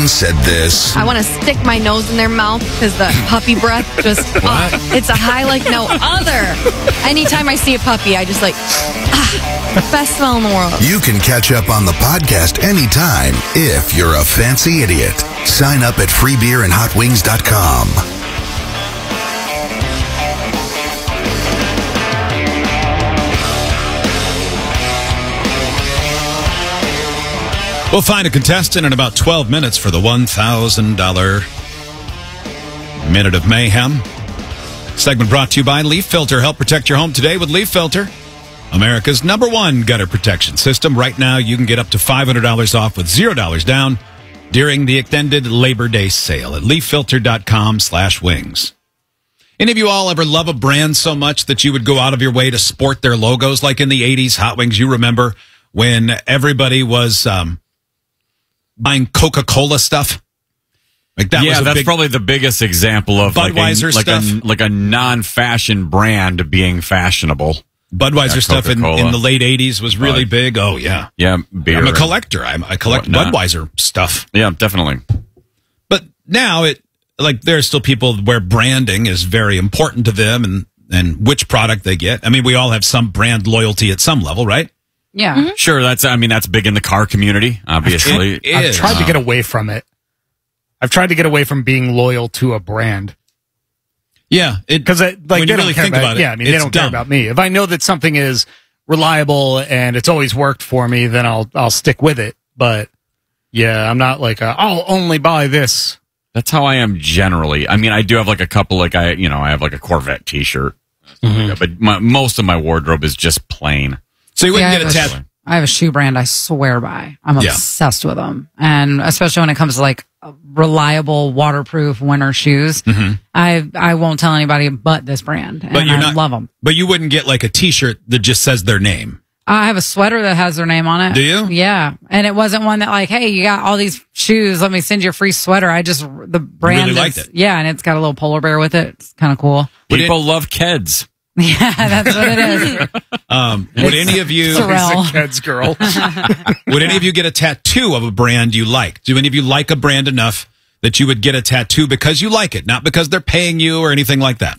Megan said this. I want to stick my nose in their mouth because the puppy breath just, it's a high like no other. Anytime I see a puppy, I just best smell in the world. You can catch up on the podcast anytime if you're a fancy idiot. Sign up at freebeerandhotwings.com. We'll find a contestant in about 12 minutes for the $1,000 Minute of Mayhem. Segment brought to you by Leaf Filter. Help protect your home today with Leaf Filter, America's #1 gutter protection system. Right now, you can get up to $500 off with $0 down during the extended Labor Day sale at leaffilter.com/wings. Any of you all ever love a brand so much that you would go out of your way to sport their logos? Like in the 80s, Hot Wings, you remember when everybody was buying Coca-Cola stuff? Like that was that's probably the biggest example of Budweiser stuff. like a non-fashion brand being fashionable. Budweiser stuff in the late 80s was really big. Oh, yeah. Yeah, beer. I'm a collector. I collect Budweiser stuff. Yeah, definitely. But now there's still people where branding is very important to them and which product they get. I mean, we all have some brand loyalty at some level, right? Yeah. Mm-hmm. Sure, that's big in the car community, obviously. I've tried to get away from it. I've tried to get away from being loyal to a brand. Yeah, because when you really think about it, yeah, I mean, they don't care about me. If I know that something is reliable and it's always worked for me, then I'll stick with it. But yeah, I'm not like I'll only buy this. That's how I am generally. I mean, I do have like a couple, I have like a Corvette T-shirt, but most of my wardrobe is just plain. So you wouldn't get a tattoo. I have a shoe brand I swear by. I'm obsessed with them. And especially when it comes to like reliable, waterproof winter shoes, I won't tell anybody but this brand. And I love them. But you wouldn't get like a T-shirt that just says their name. I have a sweater that has their name on it. Do you? Yeah. And it wasn't one that like, hey, you got all these shoes. Let me send you a free swetter. The brand really liked it. Yeah. And it's got a little polar bear with it. It's kind of cool. People love Keds. Yeah, that's what it is. Would any of you, Keds girl, would any of you get a tattoo of a brand you like? Do any of you like a brand enough that you would get a tattoo because you like it, not because they're paying you or anything like that?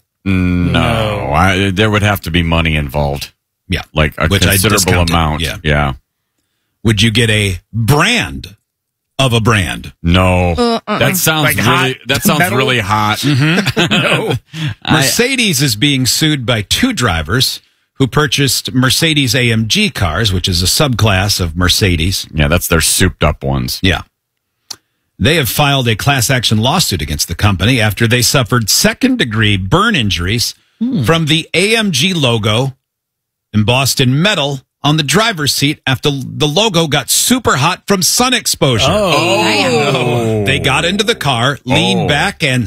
No, there would have to be money involved. Yeah, like a considerable amount. Yeah. Would you get a brand of a brand? No, that sounds really hot. No. Mercedes is being sued by 2 drivers who purchased Mercedes AMG cars, which is a subclass of Mercedes. Yeah, that's their souped up ones. Yeah. They have filed a class action lawsuit against the company after they suffered second-degree burn injuries from the AMG logo embossed in metal on the driver's seat after the logo got super hot from sun exposure. They got into the car, leaned back, and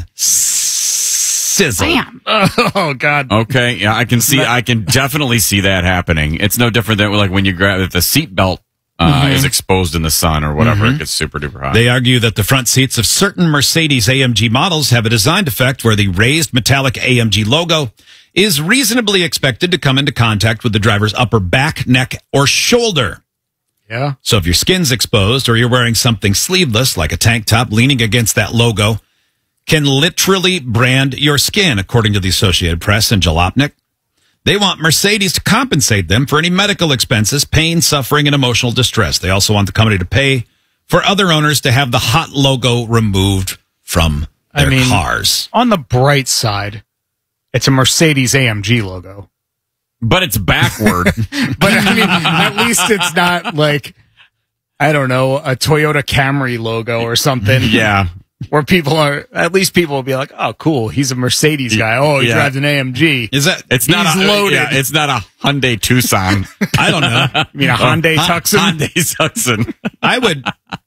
sizzle. Oh, God. Okay, yeah, I can definitely see that happening. It's no different than like when you grab if the seatbelt is exposed in the sun or whatever, it gets super duper hot. They argue that the front seats of certain Mercedes AMG models have a design defect where the raised metallic AMG logo is reasonably expected to come into contact with the driver's upper back, neck, or shoulder. Yeah. So if your skin's exposed or you're wearing something sleeveless like a tank top leaning against that logo, can literally brand your skin, according to the Associated Press and Jalopnik. They want Mercedes to compensate them for any medical expenses, pain, suffering, and emotional distress. They also want the company to pay for other owners to have the hot logo removed from their cars. On the bright side, it's a Mercedes AMG logo. But it's backward. But I mean, at least it's not like, I don't know, a Toyota Camry logo or something. Yeah. Where people will be like, oh, cool, he's a Mercedes guy. Oh, he drives an AMG. It's not loaded. It's not a Hyundai Tucson. I don't know. You mean a Hyundai Tucson? Hyundai Tucson. I would...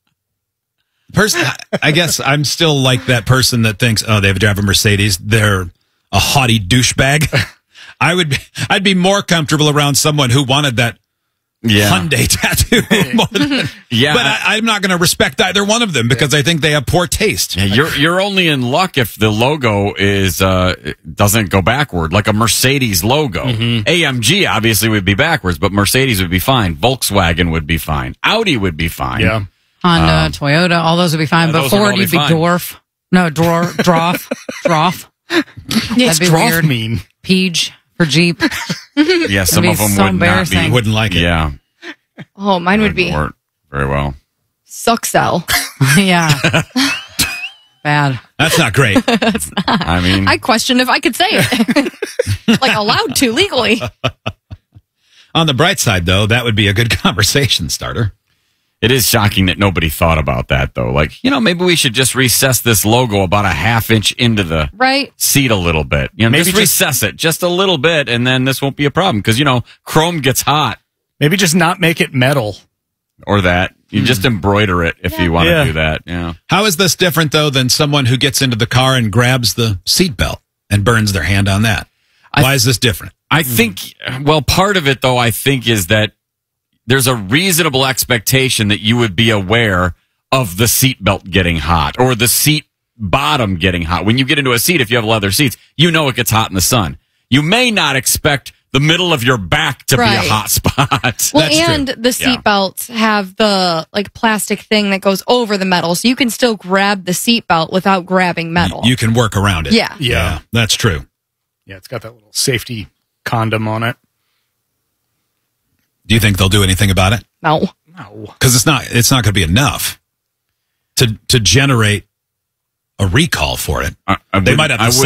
I guess I'm still like that person that thinks, oh, they drive a Mercedes, they're a haughty douchebag. I'd be more comfortable around someone who wanted that Hyundai tattoo more than, but I'm not going to respect either one of them because I think they have poor taste. Yeah, you're only in luck if the logo is doesn't go backward, like a Mercedes logo. AMG obviously would be backwards, but Mercedes would be fine. Volkswagen would be fine. Audi would be fine. Yeah. Honda, Toyota, all those would be fine. But those would Ford, all be you'd be fine. dwarf. No, droff. That'd be Dwarf weird. mean? Peach for Jeep. Yeah, some be of them so would not embarrassing. be. Wouldn't like it. Yeah, Oh, mine would be work very well. Suxel. Yeah. Bad. That's not great. I mean, I questioned if I could say it. Like allowed to legally. On the bright side, though, that would be a good conversation starter. it is shocking that nobody thought about that, though. Like, maybe we should just recess this logo about a half inch into the seat a little bit. Maybe just recess it just a little bit, and then this won't be a problem. Because, chrome gets hot. Maybe just not make it metal. Or that. You just embroider it if you want to do that. Yeah. How is this different, though, than someone who gets into the car and grabs the seatbelt and burns their hand on that? Why is this different? I think, part of it, though, I think is that there's a reasonable expectation that you would be aware of the seatbelt getting hot or the seat bottom getting hot. When you get into a seat, if you have leather seats, it gets hot in the sun. You may not expect the middle of your back to be a hot spot. Well, and the seat belts have the plastic thing that goes over the metal, so you can still grab the seat belt without grabbing metal. You can work around it. Yeah, that's true. Yeah, it's got that little safety condom on it. Do you think they'll do anything about it? No, because it's not going to be enough to generate a recall for it. They might have to